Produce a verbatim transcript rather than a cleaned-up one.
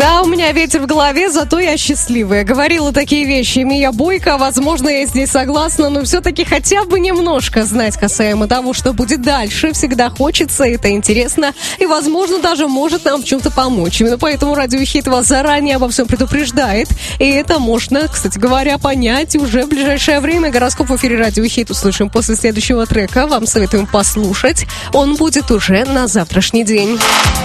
Да, у меня ветер в голове, зато я счастливая. Говорила такие вещи Мия Бойко. Возможно, я здесь согласна, но все-таки хотя бы немножко знать касаемо того, что будет дальше. Всегда хочется, это интересно. И, возможно, даже может нам в чем-то помочь. Именно поэтому Радиохит вас заранее обо всем предупреждает. И это можно, кстати говоря, понять уже в ближайшее время. Гороскоп в эфире Радиохит услышим после следующего трека. Вам советуем послушать. Он будет уже на завтрашний день.